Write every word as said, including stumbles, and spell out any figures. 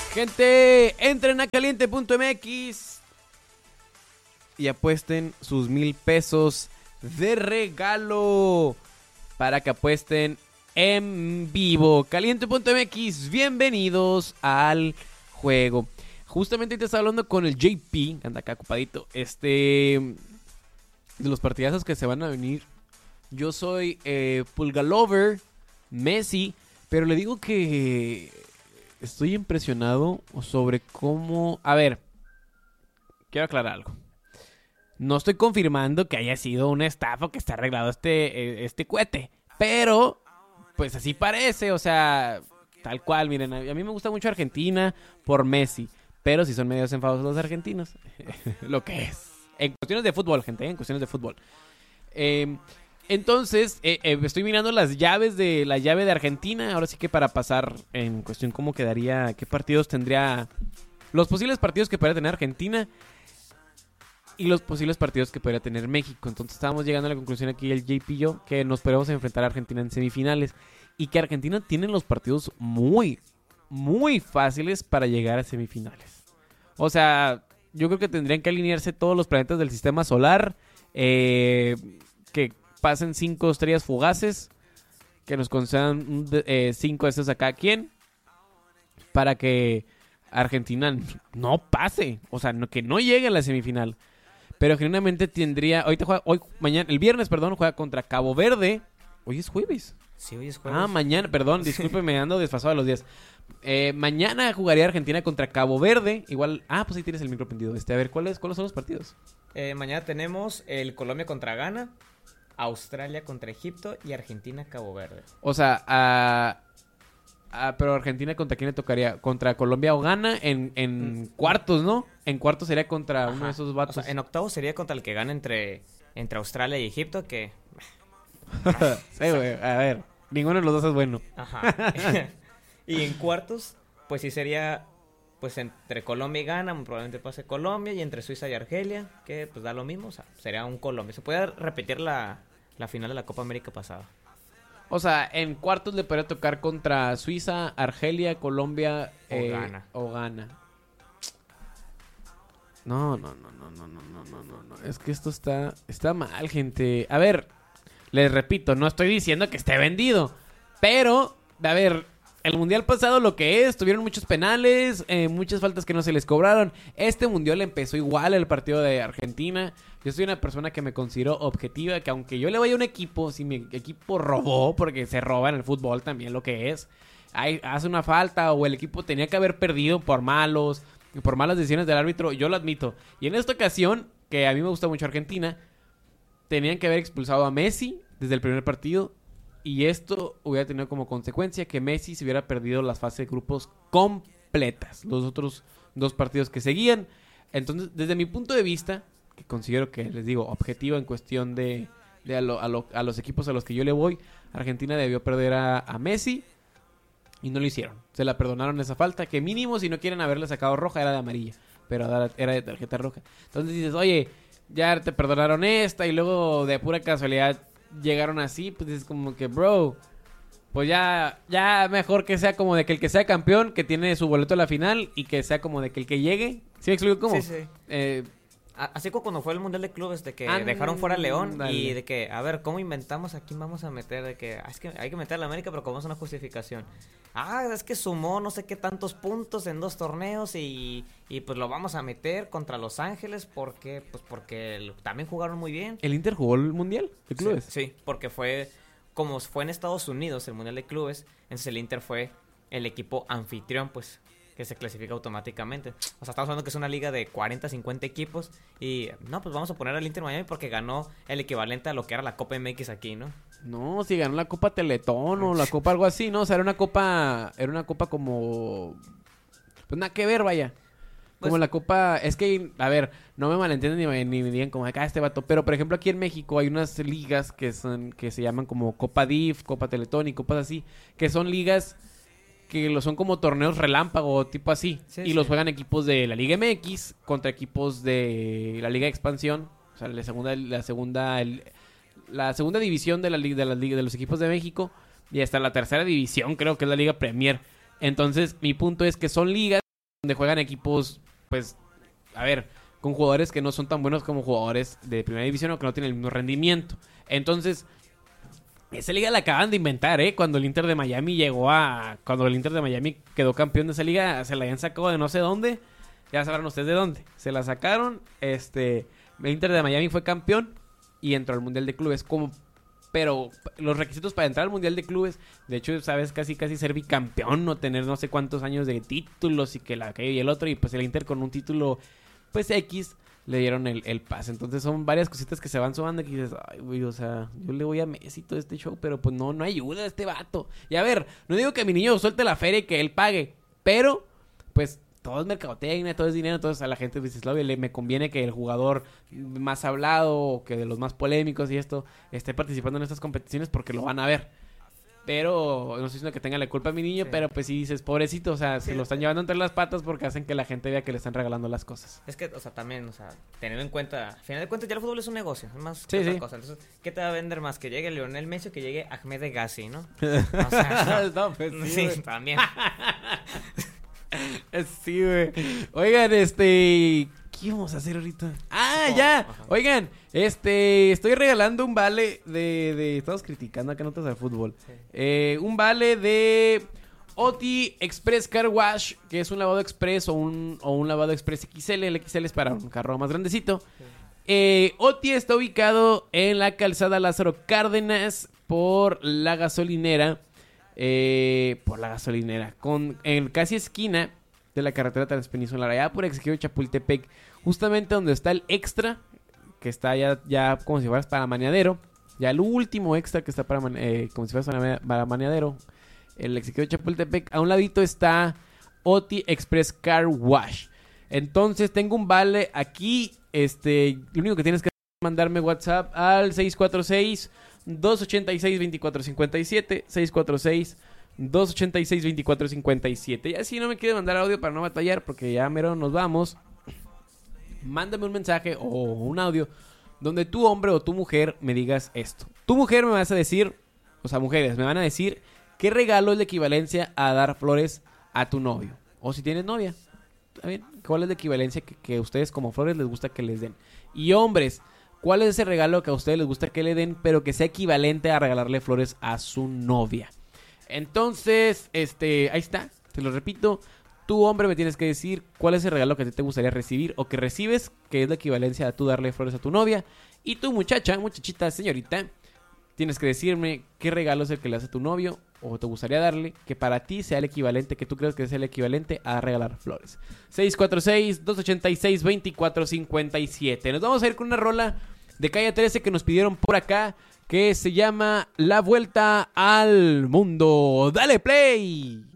Gente, entren a caliente punto m x y apuesten sus mil pesos de regalo para que apuesten en vivo. caliente punto m x, bienvenidos al juego. Justamente te estaba hablando con el J P, que anda acá ocupadito, este, de los partidazos que se van a venir. Yo soy eh, Pulgalover, Messi, pero le digo que estoy impresionado sobre cómo... A ver, quiero aclarar algo. No estoy confirmando que haya sido una estafa o que está arreglado este, este cohete, pero pues así parece, o sea, tal cual. Miren, a mí me gusta mucho Argentina por Messi, pero si son medios enfadosos los argentinos, lo que es. En cuestiones de fútbol, gente, ¿eh? en cuestiones de fútbol. Eh, entonces, eh, eh, estoy mirando las llaves de la llave de Argentina. Ahora sí que para pasar en cuestión cómo quedaría, qué partidos tendría, los posibles partidos que podría tener Argentina y los posibles partidos que podría tener México. Entonces estábamos llegando a la conclusión aquí el J P y yo que nos podemos enfrentar a Argentina en semifinales y que Argentina tiene los partidos muy, muy fáciles para llegar a semifinales. O sea, yo creo que tendrían que alinearse todos los planetas del sistema solar, eh, que pasen cinco estrellas fugaces, que nos concedan eh, cinco de estos a cada quien, para que Argentina no pase, o sea, no, que no llegue a la semifinal. Pero generalmente tendría, ahorita juega, hoy, mañana, el viernes, perdón, juega contra Cabo Verde. Hoy es jueves. Sí, hoy es jueves. Ah, mañana, perdón, discúlpeme, ando desfasado de los días. Eh, mañana jugaría Argentina contra Cabo Verde. Igual, ah, pues ahí tienes el micro prendido. Este, a ver, ¿cuáles, cuáles son los partidos? Eh, mañana tenemos el Colombia contra Ghana, Australia contra Egipto y Argentina Cabo Verde. O sea, a... Ah, pero Argentina ¿contra quién le tocaría? ¿Contra Colombia o Ghana? En, en mm. cuartos, ¿no? En cuartos sería contra Ajá. uno de esos vatos. O sea, en octavos sería contra el que gane entre, entre Australia y Egipto, que... sí, güey, a ver, ninguno de los dos es bueno. Ajá. Y en cuartos, pues sí sería, pues entre Colombia y Ghana, probablemente pase Colombia, y entre Suiza y Argelia, que pues da lo mismo, o sea, sería un Colombia. Se puede repetir la, la final de la Copa América pasada. O sea, en cuartos le podría tocar contra Suiza, Argelia, Colombia o eh, Ghana. O Ghana. No, no, no, no, no, no, no, no, no, no. Es que esto está, está mal, gente. A ver, les repito, no estoy diciendo que esté vendido, pero, a ver, el mundial pasado lo que es, tuvieron muchos penales, eh, muchas faltas que no se les cobraron. Este mundial empezó igual el partido de Argentina. Yo soy una persona que me considero objetiva, que aunque yo le vaya a un equipo, si mi equipo robó, porque se roba en el fútbol también lo que es, hay, hace una falta o el equipo tenía que haber perdido por malos, por malas decisiones del árbitro, yo lo admito. Y en esta ocasión, que a mí me gusta mucho Argentina, tenían que haber expulsado a Messi desde el primer partido. Y esto hubiera tenido como consecuencia que Messi se hubiera perdido las fases de grupos completas, los otros dos partidos que seguían. Entonces, desde mi punto de vista, que considero que, les digo, objetivo en cuestión de, de a, lo, a, lo, a los equipos a los que yo le voy, Argentina debió perder a, a Messi y no lo hicieron. Se la perdonaron esa falta, que mínimo si no quieren haberle sacado roja era de amarilla, pero era de tarjeta roja. Entonces dices, oye, ya te perdonaron esta y luego de pura casualidad llegaron así, pues es como que, bro, pues ya, ya mejor que sea como de que el que sea campeón, que tiene su boleto a la final, y que sea como de que el que llegue, ¿sí me explico cómo? Sí, sí. Eh, Así como cuando fue el Mundial de Clubes, de que ah, dejaron fuera a León, dale. Y de que, a ver, ¿cómo inventamos a quién vamos a meter? De que, ah, es que hay que meter a la América, pero como es una justificación. Ah, es que sumó no sé qué tantos puntos en dos torneos y, y pues lo vamos a meter contra Los Ángeles porque, pues porque también jugaron muy bien. ¿El Inter jugó el Mundial de Clubes? Sí, sí, porque fue, como fue en Estados Unidos el Mundial de Clubes, entonces el Inter fue el equipo anfitrión, pues, que se clasifica automáticamente. O sea, estamos hablando que es una liga de cuarenta, cincuenta equipos. Y, no, pues vamos a poner al Inter Miami porque ganó el equivalente a lo que era la Copa M X aquí, ¿no? No, si ganó la Copa Teletón o la Copa algo así, ¿no? O sea, era una copa, era una copa como... Pues nada que ver, vaya. Como pues, la Copa... Es que, a ver, no me malentienden ni, ni me digan como acá este vato. Pero, por ejemplo, aquí en México hay unas ligas que son que se llaman como Copa D I F, Copa Teletón y copas así. Que son ligas que lo son como torneos relámpago, tipo así. Sí, y sí. Los juegan equipos de la Liga M X contra equipos de la Liga de Expansión. O sea, la segunda, la segunda, el, la segunda división de la liga, de la liga de los equipos de México. Y hasta la tercera división, creo que es la Liga Premier. Entonces, mi punto es que son ligas donde juegan equipos, pues, a ver, con jugadores que no son tan buenos como jugadores de primera división o que no tienen el mismo rendimiento. Entonces, esa liga la acaban de inventar, ¿eh? Cuando el Inter de Miami llegó a... Cuando el Inter de Miami quedó campeón de esa liga, se la habían sacado de no sé dónde. Ya sabrán ustedes de dónde. Se la sacaron, este... El Inter de Miami fue campeón y entró al Mundial de Clubes como... Pero los requisitos para entrar al Mundial de Clubes, de hecho, sabes, casi casi ser bicampeón, no tener no sé cuántos años de títulos y que la que y el otro, y pues el Inter con un título, pues X, le dieron el, el pase. Entonces son varias cositas que se van sumando y dices, ay, güey, o sea, yo le voy a Messi todo este show, pero pues no, no ayuda a este vato. Y a ver, no digo que mi niño suelte la feria y que él pague, pero, pues... Todo es mercadotecnia, todo es dinero, entonces a la gente dice, le me conviene que el jugador más hablado o que de los más polémicos y esto esté participando en estas competiciones porque lo van a ver. Pero no estoy diciendo que tenga la culpa a mi niño, sí. Pero pues sí dices, pobrecito, o sea, sí. Se lo están llevando entre las patas porque hacen que la gente vea que le están regalando las cosas. Es que, o sea, también, o sea, teniendo en cuenta, al final de cuentas ya el fútbol es un negocio, es más sí, que otra sí. cosa. Entonces, ¿qué te va a vender más? Que llegue Lionel Messi o que llegue Ahmed Gassi, ¿no? O sea, no, pues sí, sí también. Sí, güey. Oigan, este... ¿Qué vamos a hacer ahorita? ¡Ah, oh, ya! Ajá. Oigan, este... Estoy regalando un vale de... de estamos criticando acá notas al fútbol. Sí. Eh, un vale de... Oti Express Car Wash, que es un lavado express o un, o un lavado express X L. El X L es para un carro más grandecito. Sí. Eh, Oti está ubicado en la calzada Lázaro Cárdenas por la gasolinera. Eh, por la gasolinera, con en casi esquina de la carretera transpeninsular, allá por Exequibo Chapultepec, justamente donde está el extra, que está ya, ya como si fueras para Maniadero, ya el último extra que está para, eh, como si fueras para, para Maniadero, el Exequibo Chapultepec, a un ladito está Oti Express Car Wash. Entonces tengo un vale aquí, este, lo único que tienes que hacer es mandarme WhatsApp al seis cuatro seis, dos ochenta y seis, veinticuatro cincuenta y siete, seis cuatro seis, dos ochenta y seis, veinticuatro cincuenta y siete. Y así no me quieres mandar audio para no batallar porque ya mero nos vamos. Mándame un mensaje o un audio donde tu hombre o tu mujer me digas esto. Tu mujer me vas a decir, o sea, mujeres me van a decir qué regalo es la equivalencia a dar flores a tu novio. O si tienes novia, ¿está bien? ¿Cuál es la equivalencia que, que a ustedes como flores les gusta que les den? Y hombres, ¿cuál es ese regalo que a ustedes les gusta que le den, pero que sea equivalente a regalarle flores a su novia? Entonces, este, ahí está, te lo repito. Tú, hombre, me tienes que decir cuál es el regalo que a ti te gustaría recibir o que recibes, que es la equivalencia a tú darle flores a tu novia. Y tú, muchacha, muchachita, señorita, tienes que decirme qué regalo es el que le hace a tu novio o te gustaría darle, que para ti sea el equivalente, que tú crees que sea el equivalente a regalar flores. seis cuatro seis, dos ochenta y seis, veinticuatro cincuenta y siete. Nos vamos a ir con una rola de Calle trece que nos pidieron por acá, que se llama La Vuelta al Mundo. ¡Dale play!